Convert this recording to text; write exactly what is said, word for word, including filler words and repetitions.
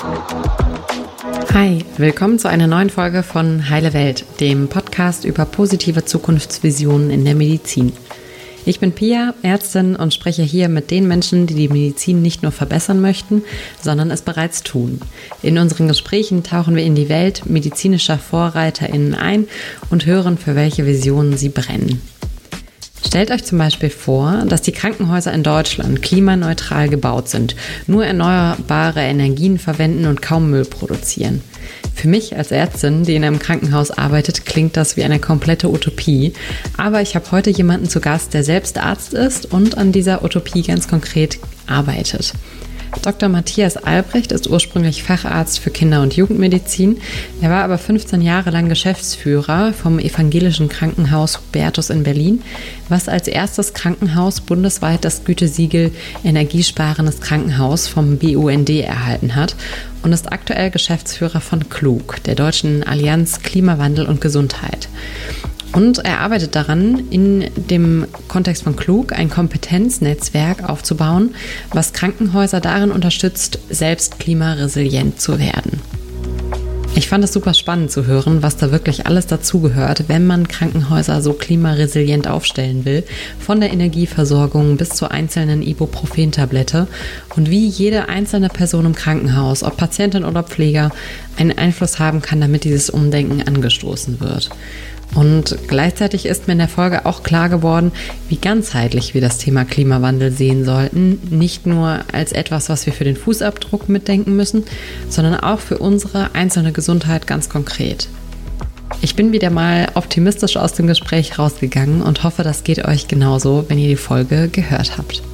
Hi, willkommen zu einer neuen Folge von Heile Welt, dem Podcast über positive Zukunftsvisionen in der Medizin. Ich bin Pia, Ärztin und spreche hier mit den Menschen, die die Medizin nicht nur verbessern möchten, sondern es bereits tun. In unseren Gesprächen tauchen wir in die Welt medizinischer VorreiterInnen ein und hören, für welche Visionen sie brennen. Stellt euch zum Beispiel vor, dass die Krankenhäuser in Deutschland klimaneutral gebaut sind, nur erneuerbare Energien verwenden und kaum Müll produzieren. Für mich als Ärztin, die in einem Krankenhaus arbeitet, klingt das wie eine komplette Utopie. Aber ich habe heute jemanden zu Gast, der selbst Arzt ist und an dieser Utopie ganz konkret arbeitet. Doktor Matthias Albrecht ist ursprünglich Facharzt für Kinder- und Jugendmedizin. Er war aber fünfzehn Jahre lang Geschäftsführer vom evangelischen Krankenhaus Hubertus in Berlin, was als erstes Krankenhaus bundesweit das Gütesiegel Energiesparendes Krankenhaus vom B U N D erhalten hat und ist aktuell Geschäftsführer von Klug, der Deutschen Allianz Klimawandel und Gesundheit. Und er arbeitet daran, in dem Kontext von Klug ein Kompetenznetzwerk aufzubauen, was Krankenhäuser darin unterstützt, selbst klimaresilient zu werden. Ich fand es super spannend zu hören, was da wirklich alles dazugehört, wenn man Krankenhäuser so klimaresilient aufstellen will, von der Energieversorgung bis zur einzelnen Ibuprofen-Tablette und wie jede einzelne Person im Krankenhaus, ob Patientin oder Pfleger, einen Einfluss haben kann, damit dieses Umdenken angestoßen wird. Und gleichzeitig ist mir in der Folge auch klar geworden, wie ganzheitlich wir das Thema Klimawandel sehen sollten. Nicht nur als etwas, was wir für den Fußabdruck mitdenken müssen, sondern auch für unsere einzelne Gesundheit ganz konkret. Ich bin wieder mal optimistisch aus dem Gespräch rausgegangen und hoffe, das geht euch genauso, wenn ihr die Folge gehört habt.